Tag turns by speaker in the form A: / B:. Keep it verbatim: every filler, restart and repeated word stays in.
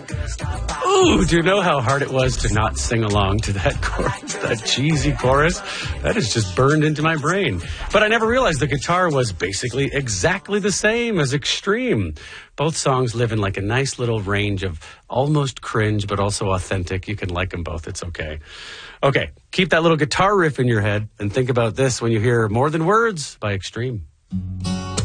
A: Ooh, do you know how hard it was to not sing along to that chorus, that cheesy chorus? That is just burned into my brain. But I never realized the guitar was basically exactly the same as Extreme. Both songs live in like a nice little range of almost cringe, but also authentic. You can like them both. It's okay. Okay, keep that little guitar riff in your head and think about this when you hear More Than Words by Extreme.